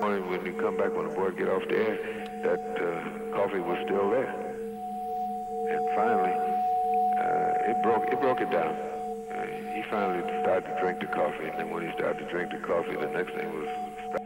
morning when you come back, when the boy get off the air, that coffee was still there. And finally, it broke it down. He finally started to drink the coffee, and then when he started to drink the coffee, the next thing was